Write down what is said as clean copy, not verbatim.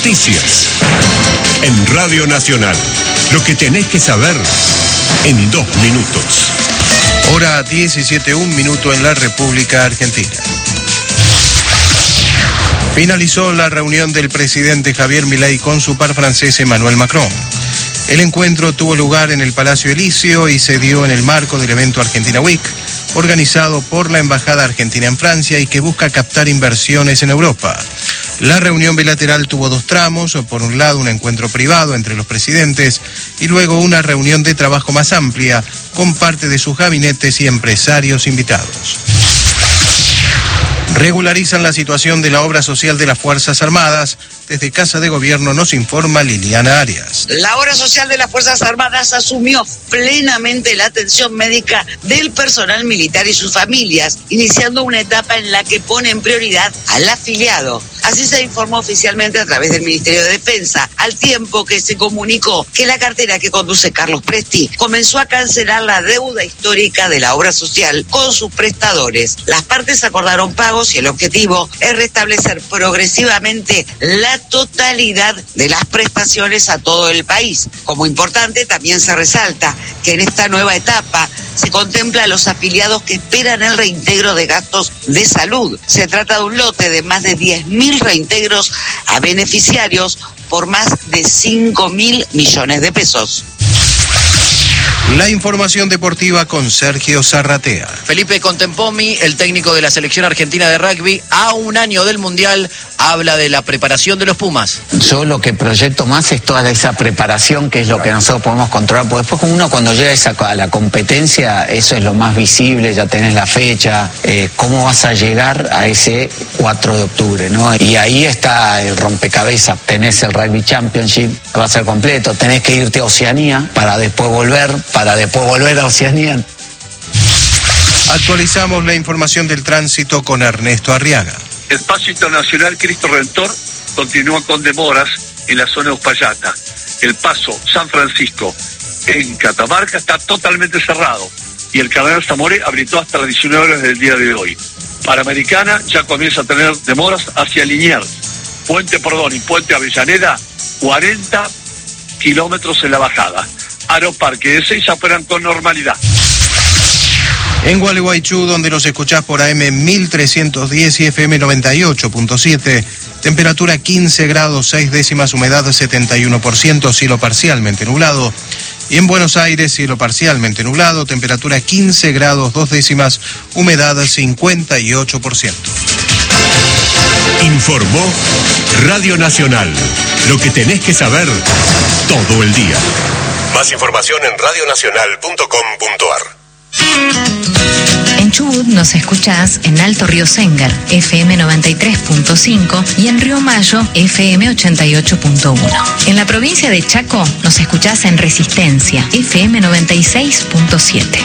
Noticias. En Radio Nacional. Lo que tenés que saber en 2 minutos. Hora 17:01 en la República Argentina. Finalizó la reunión del presidente Javier Milei con su par francés Emmanuel Macron. El encuentro tuvo lugar en el Palacio Elíseo y se dio en el marco del evento Argentina Week, organizado por la Embajada Argentina en Francia y que busca captar inversiones en Europa. La reunión bilateral tuvo 2 tramos, por un lado un encuentro privado entre los presidentes y luego una reunión de trabajo más amplia con parte de sus gabinetes y empresarios invitados. Regularizan la situación de la obra social de las Fuerzas Armadas. Desde Casa de Gobierno nos informa Liliana Arias. La obra social de las Fuerzas Armadas asumió plenamente la atención médica del personal militar y sus familias, iniciando una etapa en la que pone en prioridad al afiliado. Así se informó oficialmente a través del Ministerio de Defensa, al tiempo que se comunicó que la cartera que conduce Carlos Presti comenzó a cancelar la deuda histórica de la obra social con sus prestadores. Las partes acordaron pagos y el objetivo es restablecer progresivamente la totalidad de las prestaciones a todo el país. Como importante, también se resalta que en esta nueva etapa se contempla a los afiliados que esperan el reintegro de gastos de salud. Se trata de un lote de más de 10.000 reintegros a beneficiarios por más de 5.000 millones de pesos. La información deportiva con Sergio Zarratea. Felipe Contempomi, el técnico de la selección argentina de rugby, a un año del Mundial, habla de la preparación de los Pumas. Yo lo que proyecto más es toda esa preparación, que es lo que nosotros podemos controlar, porque después uno cuando llega a la competencia, eso es lo más visible, ya tenés la fecha, cómo vas a llegar a ese 4 de octubre, ¿no? Y ahí está el rompecabezas, tenés el Rugby Championship, va a ser completo, tenés que irte a Oceanía para después volver a Oceanía. Actualizamos la información del tránsito con Ernesto Arriaga. El paso internacional Cristo Redentor continúa con demoras en la zona de Uspallata. El paso San Francisco en Catamarca está totalmente cerrado y el Cardenal Zamoré habilitó hasta las 19 horas del día de hoy. Panamericana ya comienza a tener demoras hacia Liniers. Puente Pordón y Puente Avellaneda, 40 kilómetros en la bajada. Aeroparque de Ezeiza operan con normalidad. En Gualeguaychú, donde los escuchás por AM 1310 y FM 98.7, temperatura 15 grados 6 décimas, humedad 71%, cielo parcialmente nublado. Y en Buenos Aires, cielo parcialmente nublado, temperatura 15 grados 2 décimas, humedad 58%. Informó Radio Nacional. Lo que tenés que saber todo el día. Más información en radionacional.com.ar. En Chubut nos escuchás en Alto Río Sengar, FM 93.5 y en Río Mayo, FM 88.1. En la provincia de Chaco nos escuchás en Resistencia, FM 96.7.